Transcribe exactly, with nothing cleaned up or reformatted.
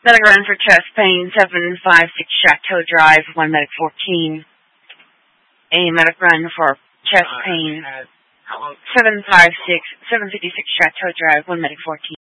Medic run for chest pain, seven five six Chateau Drive, one medic fourteen. A medic run for chest Uh, pain, had, how long? seven five six, seven fifty-six Chateau Drive, one medic fourteen.